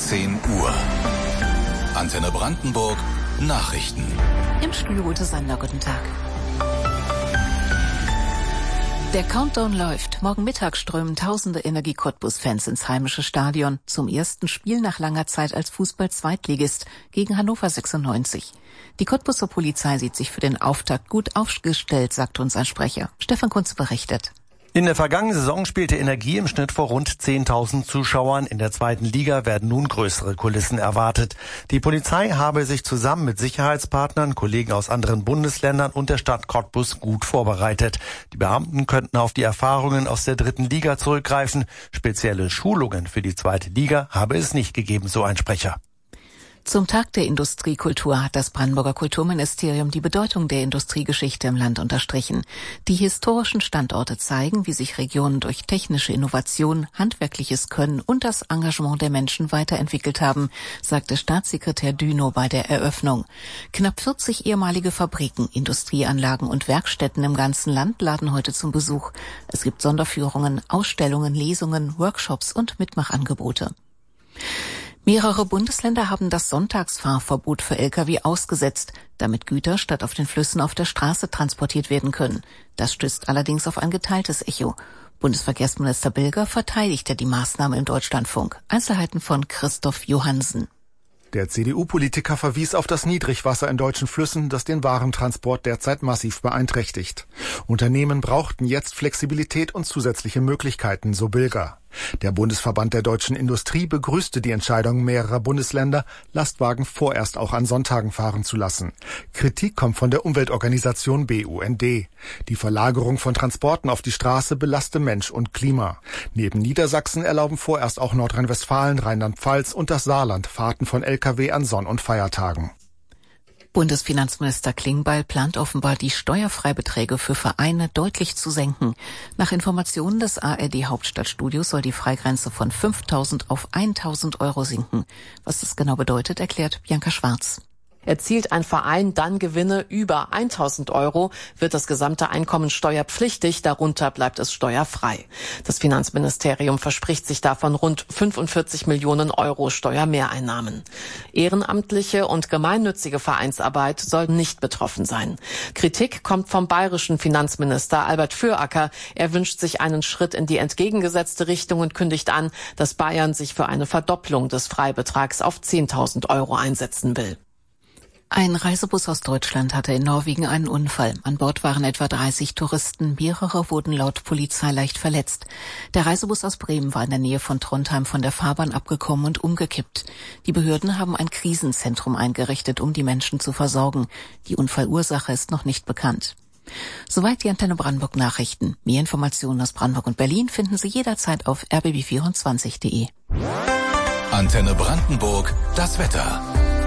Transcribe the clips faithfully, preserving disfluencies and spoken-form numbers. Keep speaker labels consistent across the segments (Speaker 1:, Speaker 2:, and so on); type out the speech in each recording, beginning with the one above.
Speaker 1: zehn Uhr. Antenne Brandenburg Nachrichten.
Speaker 2: Im Studio Ute Sander, guten Tag. Der Countdown läuft. Morgen Mittag strömen tausende Energie-Cottbus-Fans ins heimische Stadion zum ersten Spiel nach langer Zeit als Fußball-Zweitligist gegen Hannover sechsundneunzig. Die Cottbuser Polizei sieht sich für den Auftakt gut aufgestellt, sagt uns ein Sprecher. Stefan Kunz berichtet.
Speaker 3: In der vergangenen Saison spielte Energie im Schnitt vor rund zehntausend Zuschauern. In der zweiten Liga werden nun größere Kulissen erwartet. Die Polizei habe sich zusammen mit Sicherheitspartnern, Kollegen aus anderen Bundesländern und der Stadt Cottbus gut vorbereitet. Die Beamten könnten auf die Erfahrungen aus der dritten Liga zurückgreifen. Spezielle Schulungen für die zweite Liga habe es nicht gegeben, so ein Sprecher.
Speaker 2: Zum Tag der Industriekultur hat das Brandenburger Kulturministerium die Bedeutung der Industriegeschichte im Land unterstrichen. Die historischen Standorte zeigen, wie sich Regionen durch technische Innovation, handwerkliches Können und das Engagement der Menschen weiterentwickelt haben, sagte Staatssekretär Dünow bei der Eröffnung. Knapp vierzig ehemalige Fabriken, Industrieanlagen und Werkstätten im ganzen Land laden heute zum Besuch. Es gibt Sonderführungen, Ausstellungen, Lesungen, Workshops und Mitmachangebote. Mehrere Bundesländer haben das Sonntagsfahrverbot für L K W ausgesetzt, damit Güter statt auf den Flüssen auf der Straße transportiert werden können. Das stößt allerdings auf ein geteiltes Echo. Bundesverkehrsminister Bilger verteidigte die Maßnahme im Deutschlandfunk. Einzelheiten von Christoph Johansen.
Speaker 4: Der C D U-Politiker verwies auf das Niedrigwasser in deutschen Flüssen, das den Warentransport derzeit massiv beeinträchtigt. Unternehmen brauchten jetzt Flexibilität und zusätzliche Möglichkeiten, so Bilger. Der Bundesverband der deutschen Industrie begrüßte die Entscheidung mehrerer Bundesländer, Lastwagen vorerst auch an Sonntagen fahren zu lassen. Kritik kommt von der Umweltorganisation B U N D. Die Verlagerung von Transporten auf die Straße belaste Mensch und Klima. Neben Niedersachsen erlauben vorerst auch Nordrhein-Westfalen, Rheinland-Pfalz und das Saarland Fahrten von L K W an Sonn- und Feiertagen.
Speaker 2: Bundesfinanzminister Klingbeil plant offenbar, die Steuerfreibeträge für Vereine deutlich zu senken. Nach Informationen des A R D-Hauptstadtstudios soll die Freigrenze von fünftausend auf tausend Euro sinken. Was das genau bedeutet, erklärt Bianca Schwarz.
Speaker 5: Erzielt ein Verein dann Gewinne über tausend Euro, wird das gesamte Einkommen steuerpflichtig, darunter bleibt es steuerfrei. Das Finanzministerium verspricht sich davon rund fünfundvierzig Millionen Euro Steuermehreinnahmen. Ehrenamtliche und gemeinnützige Vereinsarbeit soll nicht betroffen sein. Kritik kommt vom bayerischen Finanzminister Albert Füracker. Er wünscht sich einen Schritt in die entgegengesetzte Richtung und kündigt an, dass Bayern sich für eine Verdopplung des Freibetrags auf zehntausend Euro einsetzen will.
Speaker 2: Ein Reisebus aus Deutschland hatte in Norwegen einen Unfall. An Bord waren etwa dreißig Touristen. Mehrere wurden laut Polizei leicht verletzt. Der Reisebus aus Bremen war in der Nähe von Trondheim von der Fahrbahn abgekommen und umgekippt. Die Behörden haben ein Krisenzentrum eingerichtet, um die Menschen zu versorgen. Die Unfallursache ist noch nicht bekannt. Soweit die Antenne Brandenburg Nachrichten. Mehr Informationen aus Brandenburg und Berlin finden Sie jederzeit auf r b b vierundzwanzig punkt d e.
Speaker 1: Antenne Brandenburg, das Wetter.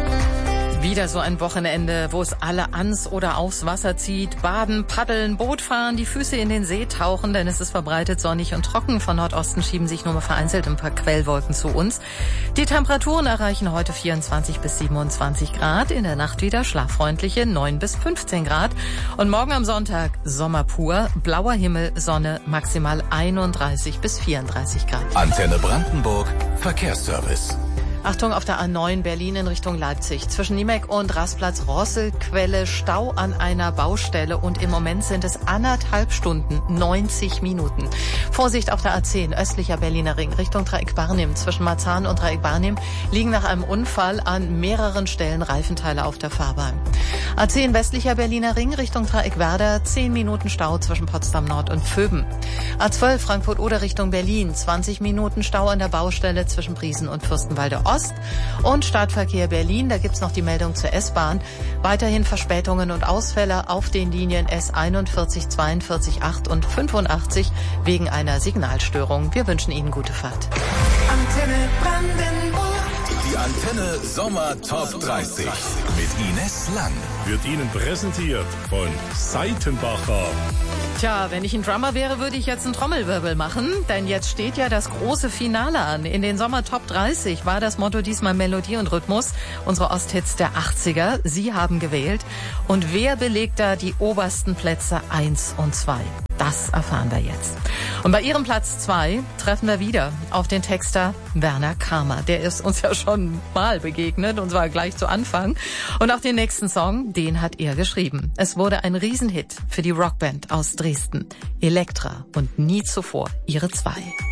Speaker 6: Wieder so ein Wochenende, wo es alle ans oder aufs Wasser zieht. Baden, paddeln, Boot fahren, die Füße in den See tauchen, denn es ist verbreitet sonnig und trocken. Von Nordosten schieben sich nur mal vereinzelt ein paar Quellwolken zu uns. Die Temperaturen erreichen heute vierundzwanzig bis siebenundzwanzig Grad. In der Nacht wieder schlaffreundliche neun bis fünfzehn Grad. Und morgen am Sonntag Sommer pur, blauer Himmel, Sonne, maximal einunddreißig bis vierunddreißig Grad.
Speaker 1: Antenne Brandenburg, Verkehrsservice.
Speaker 6: Achtung, auf der A neun Berlin in Richtung Leipzig. Zwischen Niemek und Rastplatz Rosselquelle Stau an einer Baustelle und im Moment sind es anderthalb Stunden, neunzig Minuten. Vorsicht auf der A zehn, östlicher Berliner Ring, Richtung Dreieck Barnim. Zwischen Marzahn und Dreieck Barnim liegen nach einem Unfall an mehreren Stellen Reifenteile auf der Fahrbahn. A zehn, westlicher Berliner Ring, Richtung Dreieck Werder, zehn Minuten Stau zwischen Potsdam Nord und Vöben. A zwölf, Frankfurt-Oder Richtung Berlin, zwanzig Minuten Stau an der Baustelle zwischen Briesen und Fürstenwalde Ost. Und Stadtverkehr Berlin, da gibt's noch die Meldung zur S-Bahn. Weiterhin Verspätungen und Ausfälle auf den Linien S einundvierzig, zweiundvierzig, acht und fünfundachtzig wegen einer Signalstörung. Wir wünschen Ihnen gute Fahrt.
Speaker 1: Antenne Brandenburg. Die Antenne Sommer Top dreißig. Mit Ines Lang.
Speaker 7: Wird Ihnen präsentiert von Seitenbacher.
Speaker 6: Tja, wenn ich ein Drummer wäre, würde ich jetzt einen Trommelwirbel machen, denn jetzt steht ja das große Finale an. In den Sommer Top dreißig war das Motto diesmal Melodie und Rhythmus, unsere Osthits der achtziger. Sie haben gewählt. Und wer belegt da die obersten Plätze eins und zwei? Das erfahren wir jetzt. Und bei ihrem Platz zwei treffen wir wieder auf den Texter Werner Kamer. Der ist uns ja schon mal begegnet, und zwar gleich zu Anfang. Und auch den nächsten Song, den hat er geschrieben. Es wurde ein Riesenhit für die Rockband aus Dresden. Elektra und nie zuvor ihre zwei.